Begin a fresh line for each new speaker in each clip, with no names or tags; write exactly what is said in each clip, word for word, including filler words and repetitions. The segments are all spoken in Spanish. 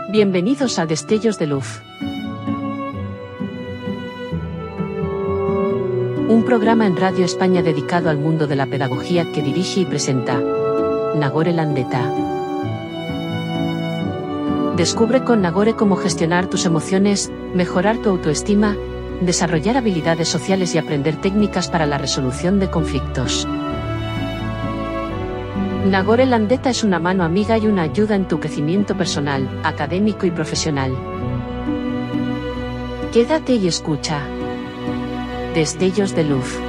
Bienvenidos a Destellos de Luz. Un programa en Radio España dedicado al mundo de la pedagogía que dirige y presenta Nagore Landeta. Descubre con Nagore cómo gestionar tus emociones, mejorar tu autoestima, desarrollar habilidades sociales y aprender técnicas para la resolución de conflictos. Nagore Landeta es una mano amiga y una ayuda en tu crecimiento personal, académico y profesional. Quédate y escucha. Destellos de Luz.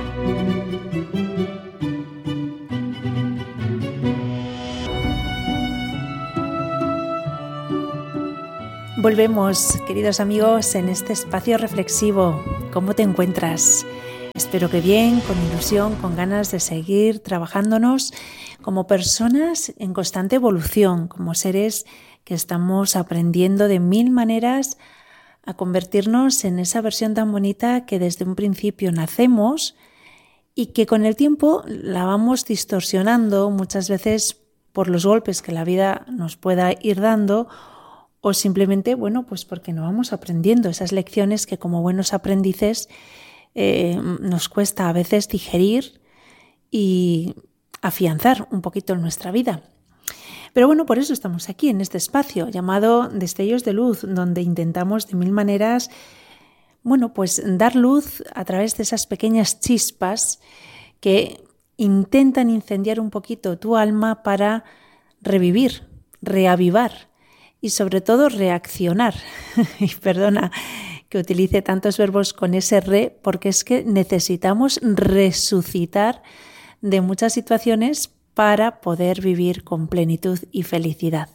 Volvemos, queridos amigos, en este espacio reflexivo. ¿Cómo te encuentras? Espero que bien, con ilusión, con ganas de seguir trabajándonos como personas en constante evolución, como seres que estamos aprendiendo de mil maneras a convertirnos en esa versión tan bonita que desde un principio nacemos y que con el tiempo la vamos distorsionando muchas veces por los golpes que la vida nos pueda ir dando o simplemente, bueno, pues porque no vamos aprendiendo esas lecciones que como buenos aprendices eh, nos cuesta a veces digerir y afianzar un poquito en nuestra vida. Pero bueno, por eso estamos aquí en este espacio llamado Destellos de Luz, donde intentamos de mil maneras, bueno, pues dar luz a través de esas pequeñas chispas que intentan incendiar un poquito tu alma para revivir, reavivar y sobre todo reaccionar. Y perdona que utilice tantos verbos con ese re, porque es que necesitamos resucitar de muchas situaciones para poder vivir con plenitud y felicidad.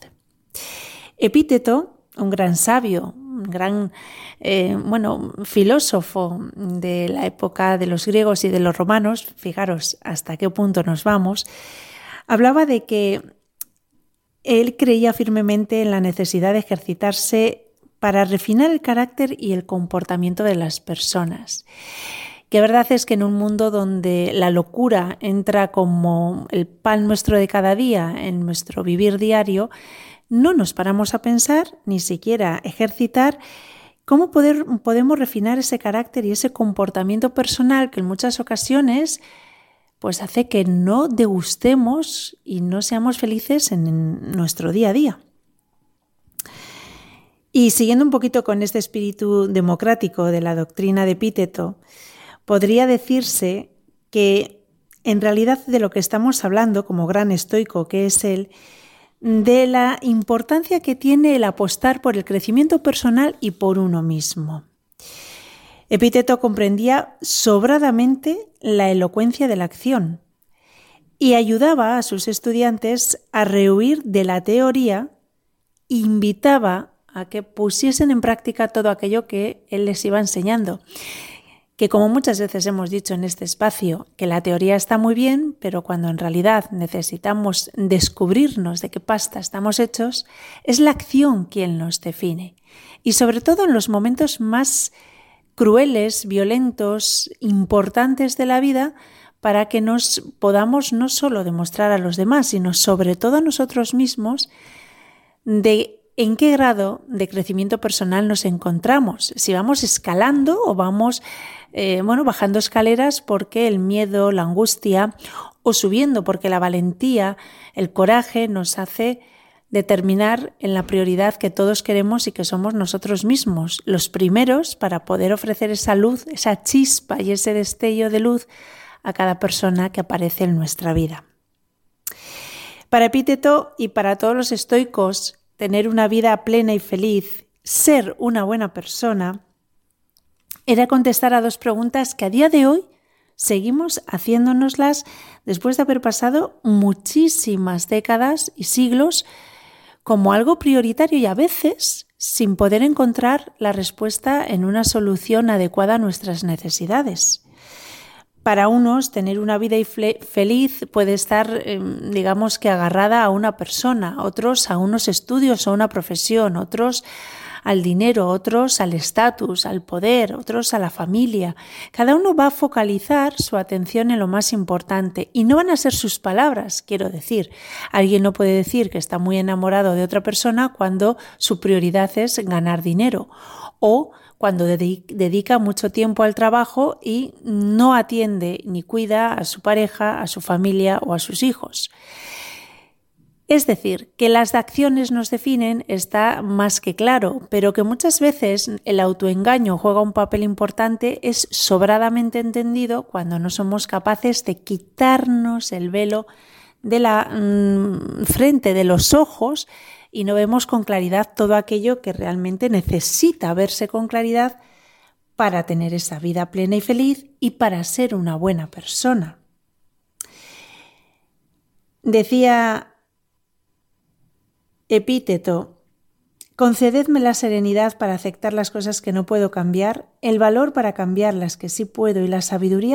Epíteto, un gran sabio, un gran eh, bueno, filósofo de la época de los griegos y de los romanos, fijaros hasta qué punto nos vamos, hablaba de que él creía firmemente en la necesidad de ejercitarse para refinar el carácter y el comportamiento de las personas. Que verdad es que en un mundo donde la locura entra como el pan nuestro de cada día en nuestro vivir diario, no nos paramos a pensar, ni siquiera ejercitar, cómo poder, podemos refinar ese carácter y ese comportamiento personal que en muchas ocasiones pues hace que no degustemos y no seamos felices en nuestro día a día. Y siguiendo un poquito con este espíritu democrático de la doctrina de Epíteto, podría decirse que en realidad de lo que estamos hablando, como gran estoico que es él, de la importancia que tiene el apostar por el crecimiento personal y por uno mismo. Epíteto comprendía sobradamente la elocuencia de la acción y ayudaba a sus estudiantes a rehuir de la teoría e invitaba a que pusiesen en práctica todo aquello que él les iba enseñando. Que como muchas veces hemos dicho en este espacio, que la teoría está muy bien, pero cuando en realidad necesitamos descubrirnos de qué pasta estamos hechos, es la acción quien nos define. Y sobre todo en los momentos más crueles, violentos, importantes de la vida, para que nos podamos no solo demostrar a los demás, sino sobre todo a nosotros mismos de en qué grado de crecimiento personal nos encontramos. Si vamos escalando o vamos eh, bueno, bajando escaleras porque el miedo, la angustia, o subiendo porque la valentía, el coraje nos hace determinar en la prioridad que todos queremos y que somos nosotros mismos, los primeros para poder ofrecer esa luz, esa chispa y ese destello de luz a cada persona que aparece en nuestra vida. Para Epíteto y para todos los estoicos, tener una vida plena y feliz, ser una buena persona, era contestar a dos preguntas que a día de hoy seguimos haciéndonoslas después de haber pasado muchísimas décadas y siglos como algo prioritario y a veces sin poder encontrar la respuesta en una solución adecuada a nuestras necesidades. Para unos, tener una vida feliz puede estar, eh, digamos que agarrada a una persona, otros a unos estudios o una profesión, otros al dinero, otros al estatus, al poder, otros a la familia. Cada uno va a focalizar su atención en lo más importante y no van a ser sus palabras, quiero decir. Alguien no puede decir que está muy enamorado de otra persona cuando su prioridad es ganar dinero o cuando dedica mucho tiempo al trabajo y no atiende ni cuida a su pareja, a su familia o a sus hijos. Es decir, que las acciones nos definen está más que claro, pero que muchas veces el autoengaño juega un papel importante es sobradamente entendido cuando no somos capaces de quitarnos el velo de la mmm, frente, de los ojos, y no vemos con claridad todo aquello que realmente necesita verse con claridad para tener esa vida plena y feliz y para ser una buena persona. Decía Epíteto: concededme la serenidad para aceptar las cosas que no puedo cambiar, el valor para cambiar las que sí puedo y la sabiduría